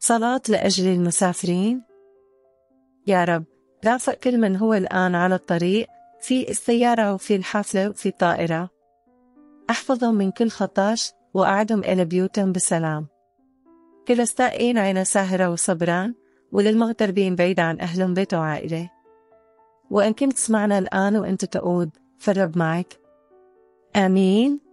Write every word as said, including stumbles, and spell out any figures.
صلاة لأجل المسافرين. يا رب رافق كل من هو الآن على الطريق، في السيارة وفي الحافلة وفي الطائرة. أحفظهم من كل خطاش وأعدهم إلى بيوتهم بسلام. كل السائقين عين ساهرة وصبران، وللمغتربين بعيد عن أهلهم بيت وعائلة. وإن كنت تسمعنا الآن وأنت تقود، فالرب معك. آمين.